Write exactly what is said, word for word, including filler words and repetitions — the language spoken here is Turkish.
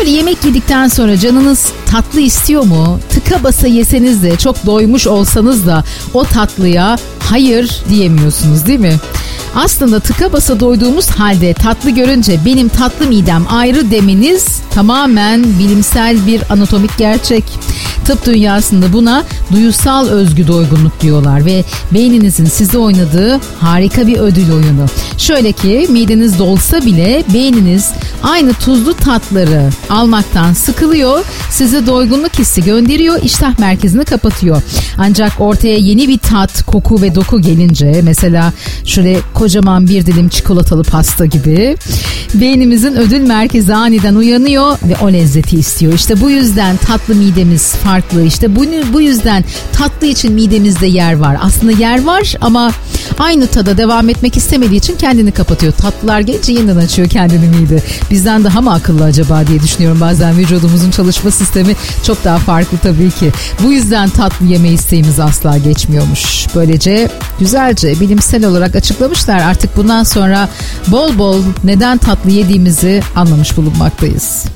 Böyle yemek yedikten sonra canınız tatlı istiyor mu? Tıka basa yeseniz de, çok doymuş olsanız da o tatlıya hayır diyemiyorsunuz, değil mi? Aslında tıka basa doyduğumuz halde tatlı görünce benim tatlı midem ayrı demeniz tamamen bilimsel bir anatomik gerçek. Tıp dünyasında buna duyusal özgü doygunluk diyorlar ve beyninizin size oynadığı harika bir ödül oyunu. Şöyle ki mideniz dolsa bile beyniniz aynı tuzlu tatları almaktan sıkılıyor, size doygunluk hissi gönderiyor, iştah merkezini kapatıyor. Ancak ortaya yeni bir tat, koku ve doku gelince, mesela şöyle kocaman bir dilim çikolatalı pasta gibi, beynimizin ödül merkezi aniden uyanıyor ve o lezzeti istiyor. İşte bu yüzden tatlı midemiz farklı. İşte bu, bu yüzden tatlı için midemizde yer var. Aslında yer var ama aynı tada devam etmek istemediği için kendini kapatıyor. Tatlılar gelince yeniden açıyor kendini mide. Bizden daha mı akıllı acaba diye düşünüyorum. Bazen vücudumuzun çalışma sistemi çok daha farklı tabii ki. Bu yüzden tatlı yeme isteğimiz asla geçmiyormuş. Böylece güzelce bilimsel olarak açıklamışlar. Artık bundan sonra bol bol neden tatlı yediğimizi anlamış bulunmaktayız.